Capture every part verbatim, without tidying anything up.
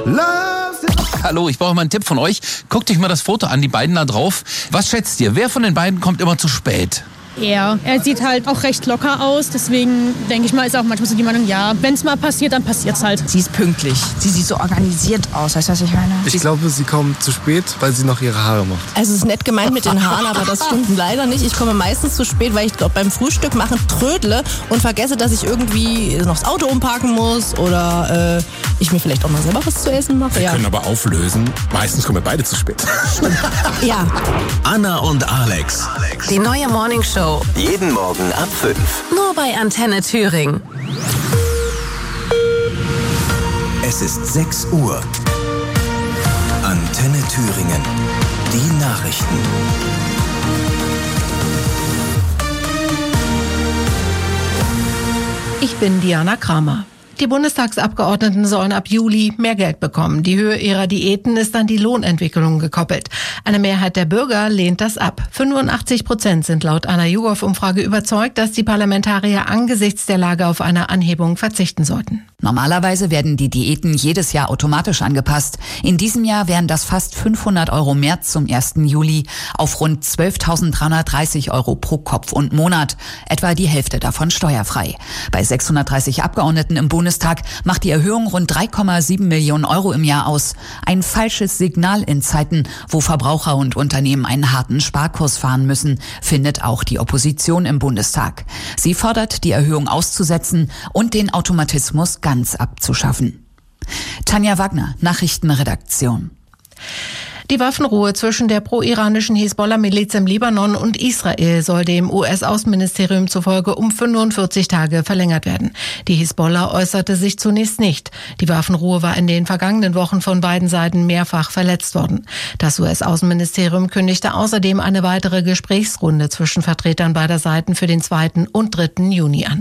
Hallo, ich brauche mal einen Tipp von euch. Guckt euch mal das Foto an, die beiden da drauf. Was schätzt ihr? Wer von den beiden kommt immer zu spät? Er. Er sieht halt auch recht locker aus, deswegen denke ich mal, ist auch manchmal so die Meinung, ja, wenn es mal passiert, dann passiert's halt. Sie ist pünktlich. Sie sieht so organisiert aus, weißt du, was ich meine? Ich glaube, sie kommt zu spät, weil sie noch ihre Haare macht. Also es ist nett gemeint mit den Haaren, aber das stimmt leider nicht. Ich komme meistens zu spät, weil ich glaube beim Frühstück machen trödle und vergesse, dass ich irgendwie noch das Auto umparken muss oder äh, ich mir vielleicht auch mal selber was zu essen mache. Wir ja. können aber auflösen, meistens kommen wir beide zu spät. Ja. Anna und Alex. Die neue Morning Show. Jeden Morgen ab fünf. Nur bei Antenne Thüringen. Es ist sechs Uhr. Antenne Thüringen. Die Nachrichten. Ich bin Diana Kramer. Die Bundestagsabgeordneten sollen ab Juli mehr Geld bekommen. Die Höhe ihrer Diäten ist an die Lohnentwicklung gekoppelt. Eine Mehrheit der Bürger lehnt das ab. fünfundachtzig Prozent sind laut einer YouGov-Umfrage überzeugt, dass die Parlamentarier angesichts der Lage auf eine Anhebung verzichten sollten. Normalerweise werden die Diäten jedes Jahr automatisch angepasst. In diesem Jahr wären das fast fünfhundert Euro mehr zum ersten Juli auf rund zwölftausenddreihundertdreißig Euro pro Kopf und Monat. Etwa die Hälfte davon steuerfrei. Bei sechshundertdreißig Abgeordneten im Bundestag macht die Erhöhung rund drei Komma sieben Millionen Euro im Jahr aus. Ein falsches Signal in Zeiten, wo Verbraucher und Unternehmen einen harten Sparkurs fahren müssen, findet auch die Opposition im Bundestag. Sie fordert, die Erhöhung auszusetzen und den Automatismus ganz abzuschaffen. Tanja Wagner, Nachrichtenredaktion. Die Waffenruhe zwischen der pro-iranischen Hisbollah-Miliz im Libanon und Israel soll dem U S-Außenministerium zufolge um fünfundvierzig Tage verlängert werden. Die Hisbollah äußerte sich zunächst nicht. Die Waffenruhe war in den vergangenen Wochen von beiden Seiten mehrfach verletzt worden. Das U S-Außenministerium kündigte außerdem eine weitere Gesprächsrunde zwischen Vertretern beider Seiten für den zweiten und dritten Juni an.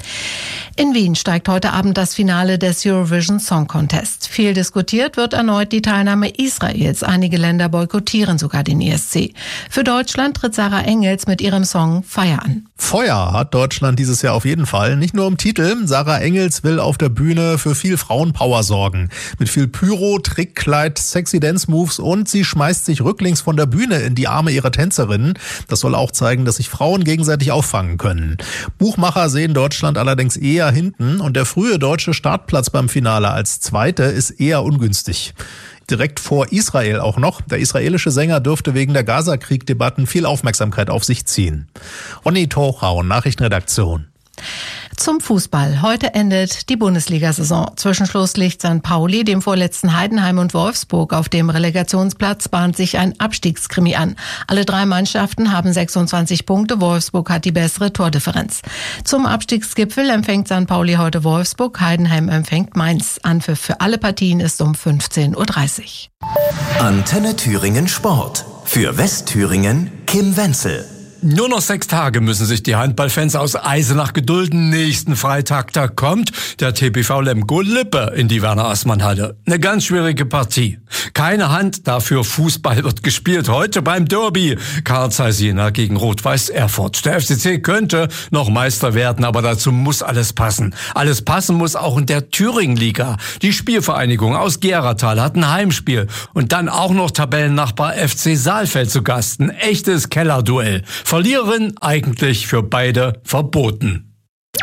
In Wien steigt heute Abend das Finale des Eurovision Song Contest. Viel diskutiert wird erneut die Teilnahme Israels. Einige Länder boykottieren sogar den E S C. Für Deutschland tritt Sarah Engels mit ihrem Song Feier an. Feuer hat Deutschland dieses Jahr auf jeden Fall. Nicht nur im Titel. Sarah Engels will auf der Bühne für viel Frauenpower sorgen. Mit viel Pyro, Trickkleid, sexy Dance-Moves und sie schmeißt sich rücklings von der Bühne in die Arme ihrer Tänzerinnen. Das soll auch zeigen, dass sich Frauen gegenseitig auffangen können. Buchmacher sehen Deutschland allerdings eher hinten und der frühe deutsche Startplatz beim Finale als Zweite ist eher ungünstig. Direkt vor Israel auch noch. Der israelische Sänger dürfte wegen der Gaza-Krieg-Debatten viel Aufmerksamkeit auf sich ziehen. Onni Tochau, Nachrichtenredaktion. Zum Fußball. Heute endet die Bundesliga-Saison. Zwischenschluss liegt Sankt Pauli, dem vorletzten Heidenheim und Wolfsburg. Auf dem Relegationsplatz bahnt sich ein Abstiegskrimi an. Alle drei Mannschaften haben sechsundzwanzig Punkte. Wolfsburg hat die bessere Tordifferenz. Zum Abstiegsgipfel empfängt Sankt Pauli heute Wolfsburg. Heidenheim empfängt Mainz. Anpfiff für alle Partien ist um fünfzehn Uhr dreißig. Antenne Thüringen Sport. Für Westthüringen Kim Wenzel. Nur noch sechs Tage müssen sich die Handballfans aus Eisenach gedulden. Nächsten Freitag, da kommt der T P V Lemgo-Lippe in die Werner-Assmann-Halle. Eine ganz schwierige Partie. Keine Hand, dafür Fußball wird gespielt. Heute beim Derby. Karl Zeiss Jena gegen Rot-Weiß Erfurt. Der F C C könnte noch Meister werden, aber dazu muss alles passen. Alles passen muss auch in der Thüringen-Liga. Die Spielvereinigung aus Geratal hat ein Heimspiel. Und dann auch noch Tabellennachbar F C Saalfeld zu Gast. Ein echtes Kellerduell. Verlieren eigentlich für beide verboten.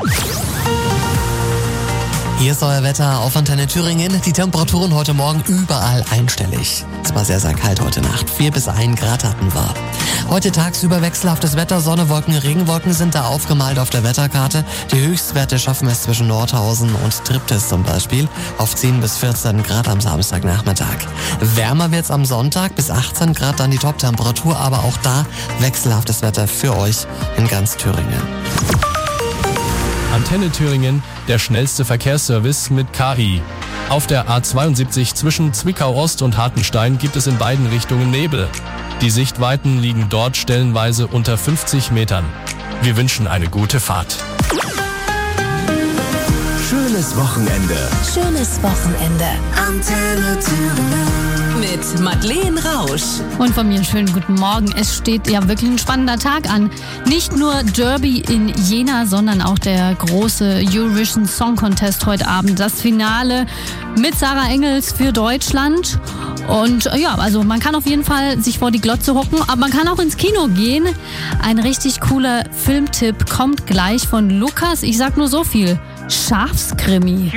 Hier ist euer Wetter auf Antenne Thüringen. Die Temperaturen heute Morgen überall einstellig. Es war sehr, sehr kalt heute Nacht. vier bis ein Grad hatten wir. Heute tagsüber wechselhaftes Wetter. Sonne, Wolken, Regenwolken sind da aufgemalt auf der Wetterkarte. Die Höchstwerte schaffen es zwischen Nordhausen und Triptis zum Beispiel auf zehn bis vierzehn Grad am Samstagnachmittag. Wärmer wird's am Sonntag, bis achtzehn Grad dann die Toptemperatur. Aber auch da wechselhaftes Wetter für euch in ganz Thüringen. Antenne Thüringen, der schnellste Verkehrsservice mit K I. Auf der A zweiundsiebzig zwischen Zwickau-Ost und Hartenstein gibt es in beiden Richtungen Nebel. Die Sichtweiten liegen dort stellenweise unter fünfzig Metern. Wir wünschen eine gute Fahrt. schönes Wochenende. Schönes Wochenende. Antenne Thüringen. Mit Madeleine Rausch. Und von mir einen schönen guten Morgen. Es steht ja wirklich ein spannender Tag an. Nicht nur Derby in Jena, sondern auch der große Eurovision Song Contest heute Abend. Das Finale mit Sarah Engels für Deutschland. Und ja, also man kann auf jeden Fall sich vor die Glotze hocken, aber man kann auch ins Kino gehen. Ein richtig cooler Filmtipp kommt gleich von Lukas. Ich sag nur so viel. Schafskrimi.